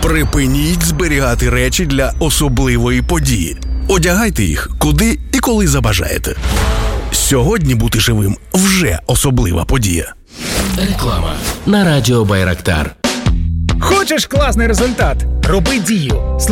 Припиніть зберігати речі для особливої події. Одягайте їх куди і коли забажаєте. Сьогодні бути живим вже особлива подія. Реклама на радіо Байрактар. Хочеш класний результат? Роби дію.